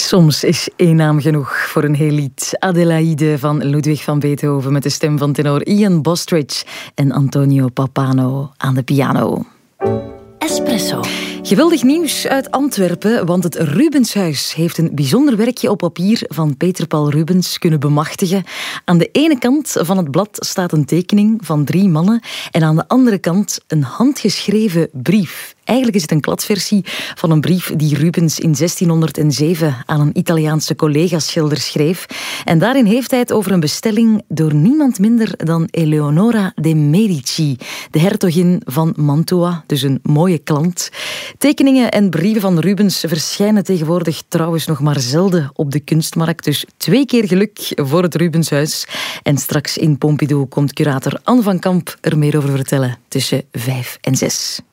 Soms is één naam genoeg voor een heel lied. Adelaide van Ludwig van Beethoven met de stem van tenor Ian Bostridge en Antonio Pappano aan de piano. Espresso. Geweldig nieuws uit Antwerpen, want het Rubenshuis heeft een bijzonder werkje op papier van Peter Paul Rubens kunnen bemachtigen. Aan de ene kant van het blad staat een tekening van 3 mannen en aan de andere kant een handgeschreven brief. Eigenlijk is het een kladversie van een brief die Rubens in 1607 aan een Italiaanse collega-schilder schreef. En daarin heeft hij het over een bestelling door niemand minder dan Eleonora de Medici, de hertogin van Mantua, dus een mooie klant. Tekeningen en brieven van Rubens verschijnen tegenwoordig trouwens nog maar zelden op de kunstmarkt, dus 2 keer geluk voor het Rubenshuis. En straks in Pompidou komt curator Anne van Kamp er meer over vertellen tussen 5 en 6.